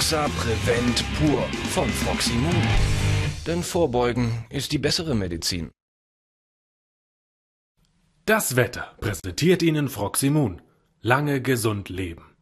Hoxa Prevent Pur von Froximum. Denn Vorbeugen ist die bessere Medizin. Das Wetter präsentiert Ihnen Froximum. Lange gesund leben.